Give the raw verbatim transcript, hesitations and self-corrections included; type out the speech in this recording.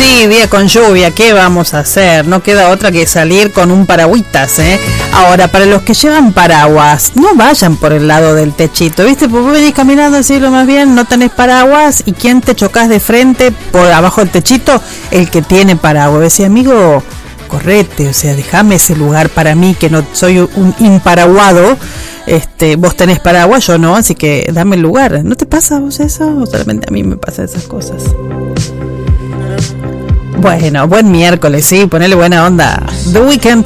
sí, día con lluvia, ¿qué vamos a hacer? No queda otra que salir con un paragüitas, ¿eh? Ahora, para los que llevan paraguas, no vayan por el lado del techito, ¿viste? Porque vos venís caminando así lo más bien, no tenés paraguas, y ¿quién te chocas de frente por abajo del techito? El que tiene paraguas. Decía, amigo, correte, o sea, déjame ese lugar para mí, que no soy un imparaguado. Este, vos tenés paraguas, yo no, así que dame el lugar. ¿No te pasa a vos eso? O solamente a mí me pasa esas cosas. Bueno, buen miércoles, sí, ponele buena onda. The Weeknd